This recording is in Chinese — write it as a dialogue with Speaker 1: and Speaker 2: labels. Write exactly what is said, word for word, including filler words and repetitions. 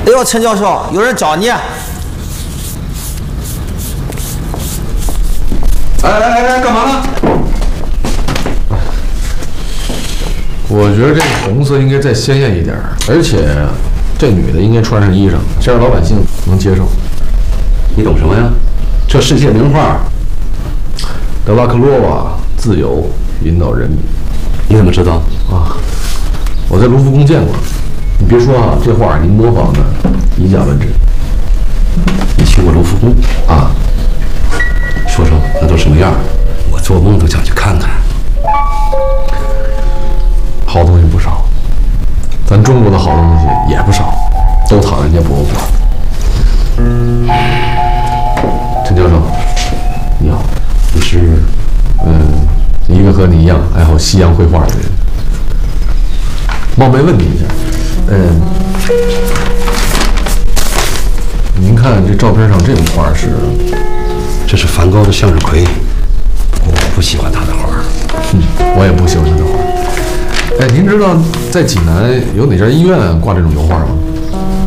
Speaker 1: 哎呦，陈教授，有人找你。哎
Speaker 2: 哎哎哎，干嘛呢？我觉得这个红色应该再鲜艳一点，而且这女的应该穿上衣裳，这样老百姓能接受。
Speaker 3: 你懂什么呀？这世界名画，
Speaker 2: 德拉克洛瓦自由引导人民。
Speaker 3: 你怎么知道？
Speaker 2: 啊，我在卢浮宫见过。你别说啊，这画你模仿的以假乱真。
Speaker 3: 你去过卢浮宫
Speaker 2: 啊？
Speaker 3: 说说那都什么样？我做梦都想去看看。
Speaker 2: 好东西不少，咱中国的好东西也不少，都躺人家博物馆。陈教授，你好，你是嗯，一个和你一样爱好西洋绘画的人。冒昧问你一下，嗯，您看这照片上这幅画是？
Speaker 3: 这是梵高的向日葵，我不喜欢他的画。
Speaker 2: 嗯，我也不喜欢他的画。哎，您知道在济南有哪家医院挂这种油画吗？